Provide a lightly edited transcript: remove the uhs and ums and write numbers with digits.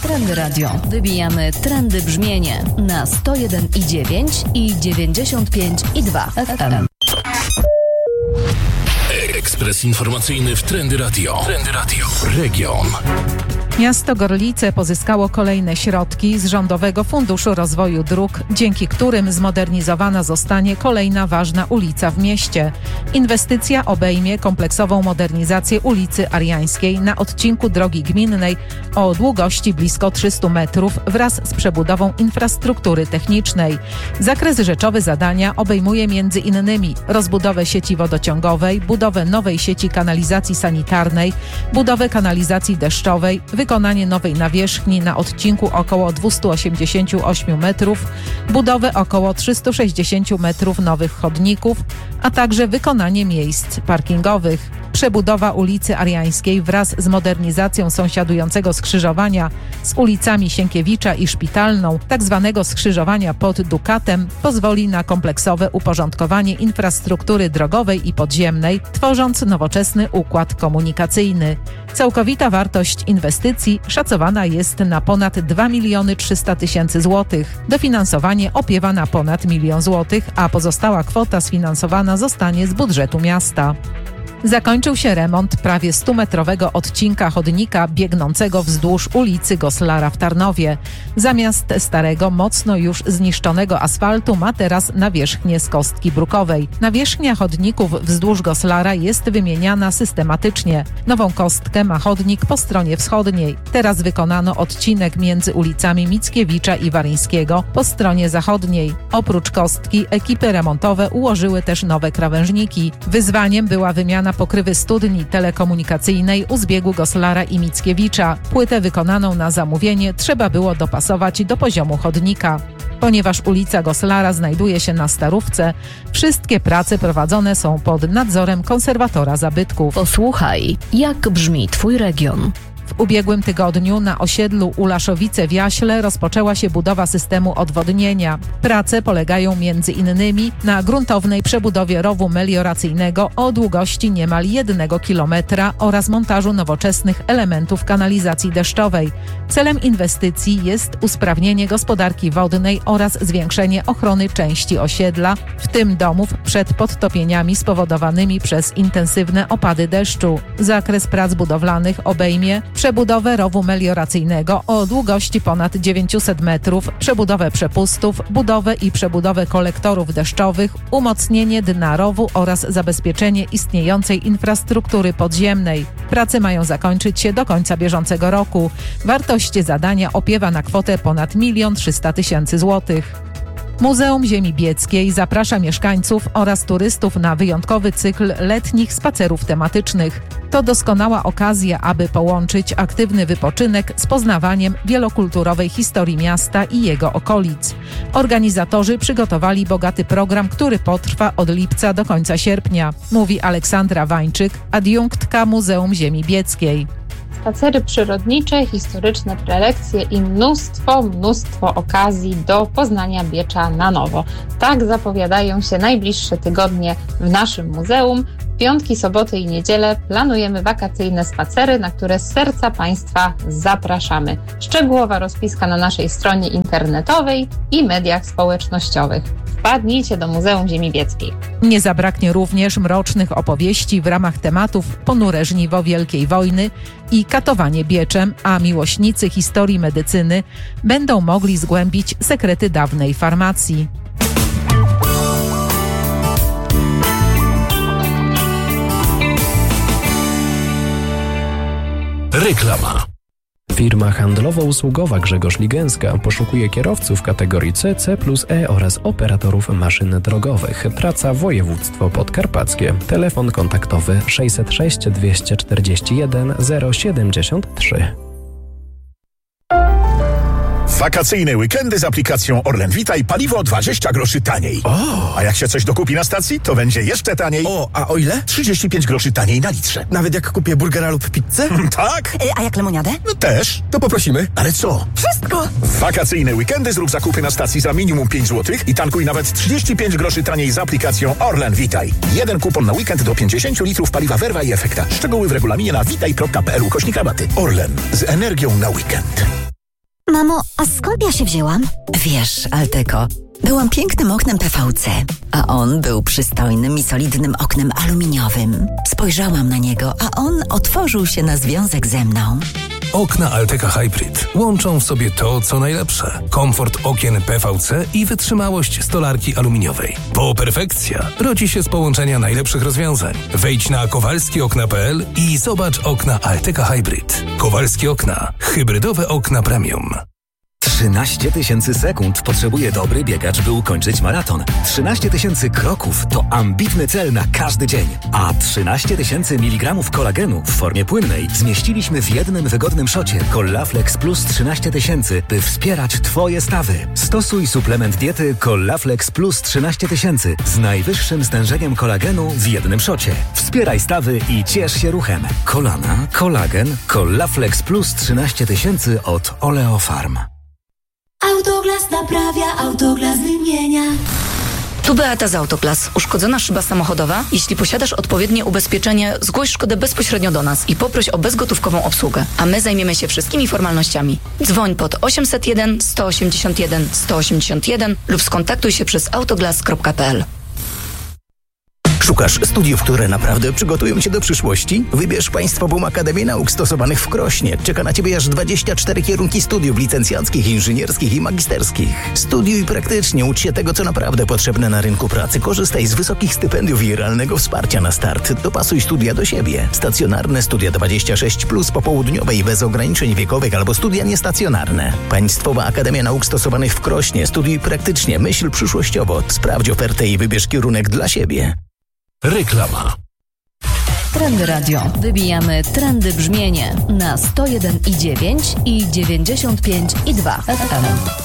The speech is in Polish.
Trendy Radio. Wybijamy trendy brzmienie na 101,9 i 95,2 FM. Ekspres informacyjny w Trendy Radio. Trendy Radio. Region. Miasto Gorlice pozyskało kolejne środki z Rządowego Funduszu Rozwoju Dróg, dzięki którym zmodernizowana zostanie kolejna ważna ulica w mieście. Inwestycja obejmie kompleksową modernizację ulicy Ariańskiej na odcinku drogi gminnej o długości blisko 300 metrów wraz z przebudową infrastruktury technicznej. Zakres rzeczowy zadania obejmuje m.in. rozbudowę sieci wodociągowej, budowę nowej sieci kanalizacji sanitarnej, budowę kanalizacji deszczowej, wykonanie nowej nawierzchni na odcinku około 288 metrów, budowę około 360 metrów nowych chodników, a także wykonanie miejsc parkingowych. Przebudowa ulicy Ariańskiej wraz z modernizacją sąsiadującego skrzyżowania z ulicami Sienkiewicza i Szpitalną, tzw. skrzyżowania pod Dukatem, pozwoli na kompleksowe uporządkowanie infrastruktury drogowej i podziemnej, tworząc nowoczesny układ komunikacyjny. Całkowita wartość inwestycji szacowana jest na ponad 2 300 000 złotych. Dofinansowanie opiewa na ponad 1 000 000 złotych, a pozostała kwota sfinansowana zostanie z budżetu miasta. Zakończył się remont prawie 100-metrowego odcinka chodnika biegnącego wzdłuż ulicy Goslara w Tarnowie. Zamiast starego, mocno już zniszczonego asfaltu ma teraz nawierzchnię z kostki brukowej. Nawierzchnia chodników wzdłuż Goslara jest wymieniana systematycznie. Nową kostkę ma chodnik po stronie wschodniej. Teraz wykonano odcinek między ulicami Mickiewicza i Waryńskiego po stronie zachodniej. Oprócz kostki ekipy remontowe ułożyły też nowe krawężniki. Wyzwaniem była wymiana pokrywy studni telekomunikacyjnej u zbiegu Goslara i Mickiewicza. Płytę wykonaną na zamówienie trzeba było dopasować do poziomu chodnika. Ponieważ ulica Goslara znajduje się na Starówce, wszystkie prace prowadzone są pod nadzorem konserwatora zabytków. Posłuchaj, jak brzmi Twój region. W ubiegłym tygodniu na osiedlu Ulaszowice w Jaśle rozpoczęła się budowa systemu odwodnienia. Prace polegają m.in. na gruntownej przebudowie rowu melioracyjnego o długości niemal 1 kilometra oraz montażu nowoczesnych elementów kanalizacji deszczowej. Celem inwestycji jest usprawnienie gospodarki wodnej oraz zwiększenie ochrony części osiedla, w tym domów, przed podtopieniami spowodowanymi przez intensywne opady deszczu. Zakres prac budowlanych obejmie przebudowę rowu melioracyjnego o długości ponad 900 metrów, przebudowę przepustów, budowę i przebudowę kolektorów deszczowych, umocnienie dna rowu oraz zabezpieczenie istniejącej infrastruktury podziemnej. Prace mają zakończyć się do końca bieżącego roku. Wartość zadania opiewa na kwotę ponad 1 300 000 złotych. Muzeum Ziemi Bieckiej zaprasza mieszkańców oraz turystów na wyjątkowy cykl letnich spacerów tematycznych. To doskonała okazja, aby połączyć aktywny wypoczynek z poznawaniem wielokulturowej historii miasta i jego okolic. Organizatorzy przygotowali bogaty program, który potrwa od lipca do końca sierpnia, mówi Aleksandra Wańczyk, adiunktka Muzeum Ziemi Bieckiej. Spacery przyrodnicze, historyczne prelekcje i mnóstwo okazji do poznania Biecza na nowo. Tak zapowiadają się najbliższe tygodnie w naszym muzeum. W piątki, soboty i niedzielę planujemy wakacyjne spacery, na które z serca Państwa zapraszamy. Szczegółowa rozpiska na naszej stronie internetowej i mediach społecznościowych. Wpadnijcie do Muzeum Ziemi Bieckiej. Nie zabraknie również mrocznych opowieści w ramach tematów Ponure żniwo Wielkiej Wojny i Katowanie Bieczem, a miłośnicy historii medycyny będą mogli zgłębić sekrety dawnej farmacji. Reklama. Firma handlowo-usługowa Grzegorz Ligęska poszukuje kierowców kategorii C, C+E oraz operatorów maszyn drogowych. Praca województwo podkarpackie. Telefon kontaktowy 606 241 073. Wakacyjne weekendy z aplikacją Orlen Witaj paliwo 20 groszy taniej. A jak się coś dokupi na stacji, to będzie jeszcze taniej. A o ile? 35 groszy taniej na litrze. Nawet jak kupię burgera lub pizzę? Tak? A jak lemoniadę? No też. To poprosimy. Ale co? Wszystko! W wakacyjne weekendy zrób zakupy na stacji za minimum 5 zł i tankuj nawet 35 groszy taniej z aplikacją Orlen Witaj. Jeden kupon na weekend do 50 litrów paliwa Verva i Efekta. Szczegóły w regulaminie na witaj.pl/rabaty. Orlen. Z energią na weekend. Mamo, a skąd ja się wzięłam? Wiesz, Alteko, byłam pięknym oknem PVC, a on był przystojnym i solidnym oknem aluminiowym. Spojrzałam na niego, a on otworzył się na związek ze mną. Okna Alteka Hybrid łączą w sobie to, co najlepsze. Komfort okien PVC i wytrzymałość stolarki aluminiowej. Bo perfekcja rodzi się z połączenia najlepszych rozwiązań. Wejdź na kowalskiokna.pl i zobacz okna Alteka Hybrid. Kowalskie Okna. Hybrydowe okna premium. 13 000 sekund potrzebuje dobry biegacz, by ukończyć maraton. 13 000 kroków to ambitny cel na każdy dzień. A 13 000 mg kolagenu w formie płynnej zmieściliśmy w jednym wygodnym szocie Collaflex Plus 13 000, by wspierać Twoje stawy. Stosuj suplement diety Collaflex Plus 13 000 z najwyższym stężeniem kolagenu w jednym szocie. Wspieraj stawy i ciesz się ruchem. Kolana, kolagen, Collaflex Plus 13 000 od Oleofarm. Autoglas naprawia, Autoglas wymienia. Tu Beata z Autoglas. Uszkodzona szyba samochodowa? Jeśli posiadasz odpowiednie ubezpieczenie, zgłoś szkodę bezpośrednio do nas i poproś o bezgotówkową obsługę, a my zajmiemy się wszystkimi formalnościami. Dzwoń pod 801 181 181 lub skontaktuj się przez autoglas.pl. Szukasz studiów, które naprawdę przygotują Cię do przyszłości? Wybierz Państwową Akademię Nauk Stosowanych w Krośnie. Czeka na Ciebie aż 24 kierunki studiów licencjackich, inżynierskich i magisterskich. Studiuj praktycznie, ucz się tego, co naprawdę potrzebne na rynku pracy. Korzystaj z wysokich stypendiów i realnego wsparcia na start. Dopasuj studia do siebie. Stacjonarne studia 26+, popołudniowe i bez ograniczeń wiekowych albo studia niestacjonarne. Państwowa Akademia Nauk Stosowanych w Krośnie. Studiuj praktycznie, myśl przyszłościowo. Sprawdź ofertę i wybierz kierunek dla siebie. Reklama. Trendy Radio. Wybijamy trendy brzmienie na 101,9 i 95,2 FM.